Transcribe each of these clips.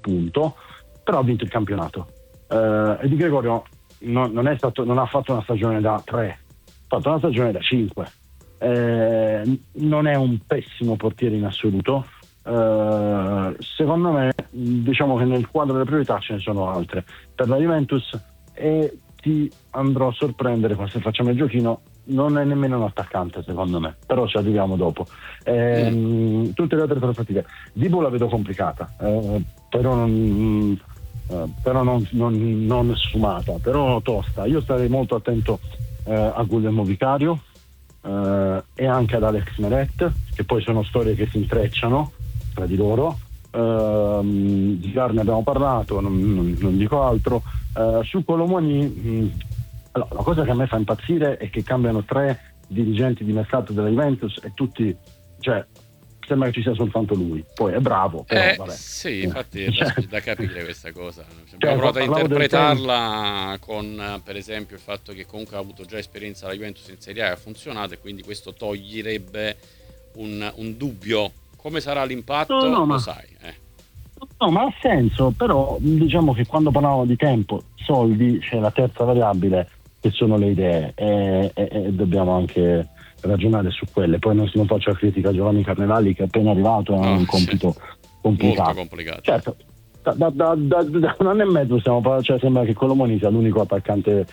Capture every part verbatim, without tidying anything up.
punto, però ha vinto il campionato. Eh, e Di Gregorio non, non, è stato, non ha fatto una stagione da tre, ha fatto una stagione da cinque. Eh, non è un pessimo portiere in assoluto. Eh, secondo me, diciamo che nel quadro delle priorità ce ne sono altre per la Juventus, e ti andrò a sorprendere quando facciamo il giochino. Non è nemmeno un attaccante secondo me, però ci arriviamo dopo. Eh, mm. Tutte le altre trattative Dibu la vedo complicata, eh, però non eh, però non, non, non sfumata, però tosta. Io starei molto attento eh, a Guglielmo Vicario eh, e anche ad Alex Meret, che poi sono storie che si intrecciano tra di loro. Uh, di Gar ne abbiamo parlato, non, non, non dico altro. Uh, su Colomoni, mh, allora, la cosa che a me fa impazzire è che cambiano tre dirigenti di mercato della Juventus e tutti, cioè, sembra che ci sia soltanto lui. Poi è bravo, però eh, vabbè. Sì, infatti è cioè, da, da capire questa cosa. Abbiamo cioè, provato a interpretarla tempo... con, per esempio, il fatto che comunque ha avuto già esperienza la Juventus in Serie A e ha funzionato, e quindi questo toglierebbe un, un dubbio. Come sarà l'impatto? No, no, lo ma... sai. Eh. No, ma ha senso, però diciamo che quando parlavamo di tempo, soldi, c'è la terza variabile che sono le idee, e, e, e dobbiamo anche ragionare su quelle. Poi non, non faccio la critica a Giovanni Carnevali, che è appena arrivato, ha Oh, un compito certo. complicato. Molto complicato. Certo, da, da, da, da, da un anno e mezzo stiamo parlando, cioè sembra che Colomoni sia l'unico attaccante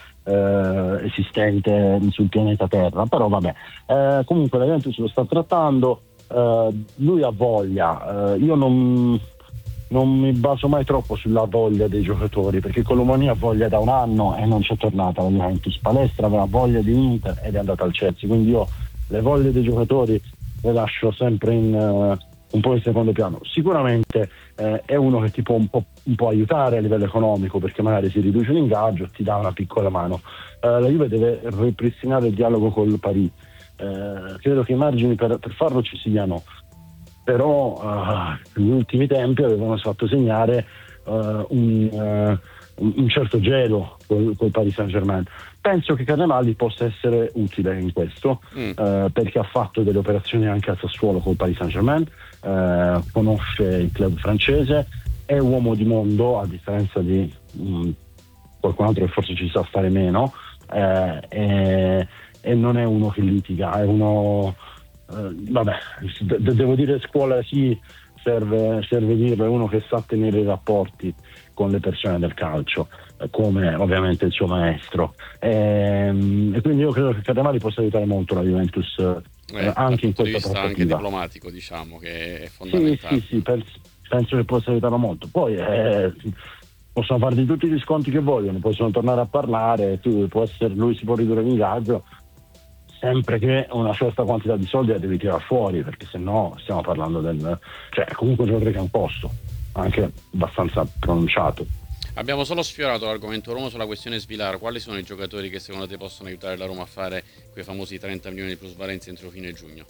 eh, esistente sul pianeta Terra, però vabbè. Eh, comunque la Juventus lo sta trattando, eh, lui ha voglia, eh, io non... non mi baso mai troppo sulla voglia dei giocatori, perché Colomoni ha voglia da un anno e non c'è tornata la Juventus. Palestra aveva voglia di Inter ed è andata al Chelsea, quindi io le voglie dei giocatori le lascio sempre in, uh, un po' in secondo piano. Sicuramente eh, è uno che ti può un po', un po' aiutare a livello economico, perché magari si riduce l'ingaggio, ti dà una piccola mano. Uh, la Juve deve ripristinare il dialogo col Paris. Uh, credo che i margini per, per farlo ci siano, però uh, negli ultimi tempi avevano fatto segnare uh, un, uh, un certo gelo col, col Paris Saint-Germain. Penso che Carnevali possa essere utile in questo, mm. uh, perché ha fatto delle operazioni anche a Sassuolo col Paris Saint-Germain, uh, conosce il club francese, è uomo di mondo, a differenza di um, qualcun altro che forse ci sa stare meno, uh, e, e non è uno che litiga, è uno... Uh, vabbè, de- devo dire scuola sì, serve, serve dirlo, è uno che sa tenere i rapporti con le persone del calcio, eh, come ovviamente il suo maestro, e, e quindi io credo che Carnevali possa aiutare molto la Juventus, eh, eh, anche in dal punto di questa vista anche trattativa. diplomatico, diciamo che è fondamentale. Sì, sì, sì, penso, penso che possa aiutarlo molto. Poi eh, possono farti tutti gli sconti che vogliono, possono tornare a parlare, tu, può essere, lui si può ridurre l'ingaggio, sempre che una certa quantità di soldi la devi tirare fuori, perché se no stiamo parlando del, cioè comunque un giocatore che ha un costo anche abbastanza pronunciato. Abbiamo solo sfiorato l'argomento Roma sulla questione Svilar. Quali sono i giocatori che secondo te possono aiutare la Roma a fare quei famosi trenta milioni di plusvalenza entro fine giugno?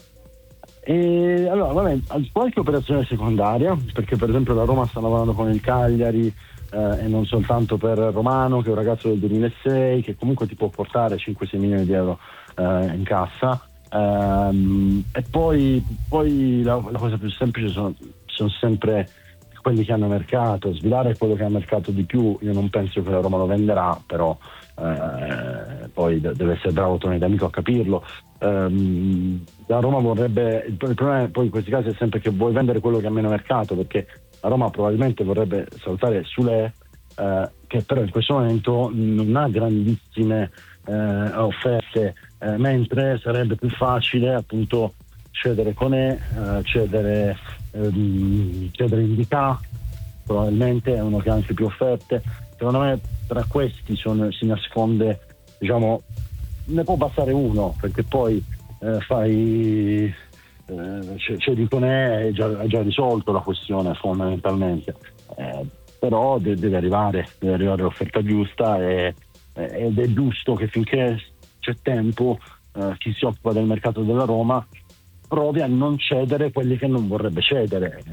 E allora vabbè, qualche operazione secondaria, perché per esempio la Roma sta lavorando con il Cagliari, eh, e non soltanto per Romano, che è un ragazzo del duemilasei che comunque ti può portare cinque sei milioni di euro Uh, in cassa, um, e poi, poi la, la cosa più semplice sono, sono sempre quelli che hanno mercato. Svilare è quello che ha mercato di più. Io non penso che la Roma lo venderà, però uh, poi de- deve essere bravo Tony D'Amico a capirlo. Um, la Roma vorrebbe, il, il problema poi in questi casi è sempre che vuoi vendere quello che ha meno mercato, perché la Roma probabilmente vorrebbe salutare Sule, uh, che però in questo momento non ha grandissime uh, offerte, Eh, mentre sarebbe più facile appunto cedere Conè, eh, cedere ehm, cedere Indica, probabilmente è uno che ha anche più offerte. Secondo me tra questi sono, si nasconde, diciamo, ne può passare uno, perché poi eh, fai eh, cedi Conè, è già, è già risolto la questione fondamentalmente, eh, però de- deve arrivare deve arrivare l'offerta giusta, e, ed è giusto che finché c'è tempo, eh, chi si occupa del mercato della Roma provi a non cedere quelli che non vorrebbe cedere.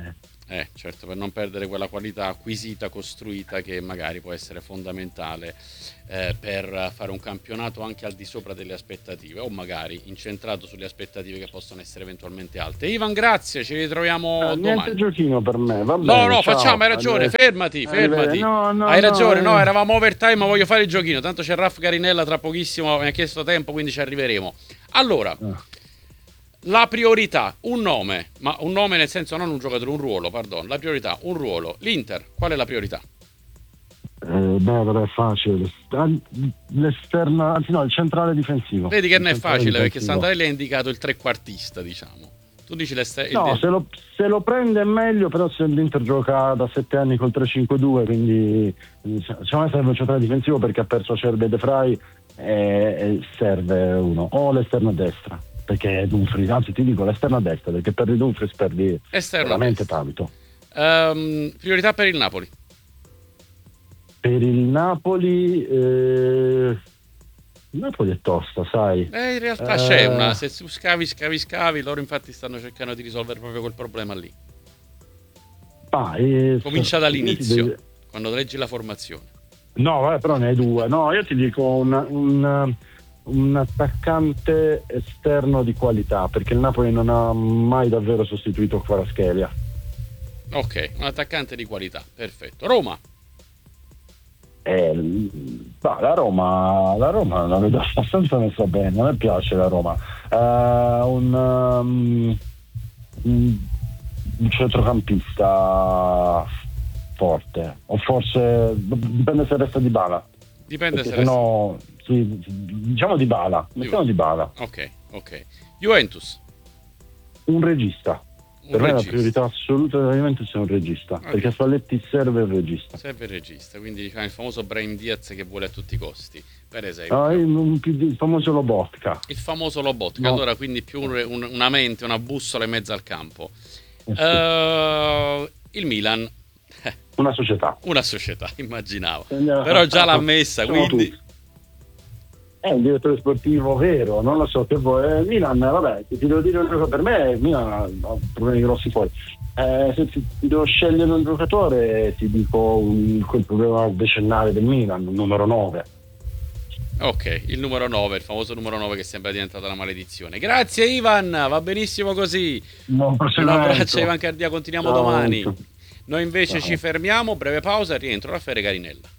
Eh, certo, per non perdere quella qualità acquisita, costruita, che magari può essere fondamentale eh, per fare un campionato anche al di sopra delle aspettative, o magari incentrato sulle aspettative che possono essere eventualmente alte. Ivan, grazie, ci ritroviamo Eh, domani. niente giochino per me, va No, bene, no, ciao. facciamo, hai ragione, Arrive- fermati, fermati. No, no, Hai ragione, no, no, eh. eravamo overtime, ma voglio fare il giochino. Tanto c'è Raf Garinella tra pochissimo, mi ha chiesto tempo, quindi ci arriveremo. Allora, Ah. la priorità, un nome, ma un nome nel senso non un giocatore, un ruolo, pardon. La priorità, un ruolo. L'Inter, qual è la priorità? Eh, beh, però è facile. L'esterna, anzi no, il centrale difensivo. Vedi che Il non è centrale facile perché difensivo. Santarelli ha indicato il trequartista, diciamo. Tu dici l'ester- No, il- se lo, se lo prende è meglio, però se l'Inter gioca da sette anni col tre cinque due, quindi secondo me serve un centrale difensivo perché ha perso Acerbi e De Vrij e, e serve uno. O l'esterno a destra, perché Dumfries, anzi ti dico l'esterno a destra, perché perdi Dumfries perdi esterno a veramente destra. tanto. Ehm, priorità per il Napoli. Per il Napoli, eh, il Napoli è tosta, sai. Eh, in realtà Eh, c'è una, se tu scavi, scavi, scavi, loro infatti stanno cercando di risolvere proprio quel problema lì. ah, eh, Comincia dall'inizio, io ti de- quando leggi la formazione. No, vabbè, però ne hai due. No, io ti dico un, un, un attaccante esterno di qualità, perché il Napoli non ha mai davvero sostituito Kvaratskhelia. Ok, un attaccante di qualità, perfetto. Roma. Eh, bah, la Roma, la Roma la vedo abbastanza messa bene, a me piace la Roma. Eh, un, um, un un centrocampista forte, o forse dipende se resta di Bala. Dipende Perché se resta- sennò, sì, diciamo di Bala, mettiamo di Bala. Ok, ok. Juventus. Un regista. Un Per me la regista. priorità assoluta della Juventus è un regista, Ok. perché a Spalletti serve il regista. Serve il regista, quindi diciamo il famoso Brahim Diaz che vuole a tutti i costi, per esempio. Ah, il, il famoso Lobotka. Il famoso Lobotka, No. allora quindi più un- un- una mente, una bussola in mezzo al campo. Eh sì. Eh, il Milan, Una società. una società, immaginavo. Andiamo- Però già l'ha messa, Siamo quindi... tutti. È un direttore sportivo vero, non lo so che vuoi. Eh, Milan, vabbè, se ti devo dire un giocatore, per me Milan ha problemi grossi poi. Eh, se ti, ti devo scegliere un giocatore, ti dico un, quel problema decennale del Milan, il numero nove. Ok, il numero nove, il famoso numero nove che sembra diventata una maledizione. Grazie Ivan, va benissimo così. Buon Un proseguimento. abbraccio Ivan Cardia, continuiamo Ciao. domani. Noi invece Ciao. ci fermiamo, breve pausa e rientro Raffaele Garinella.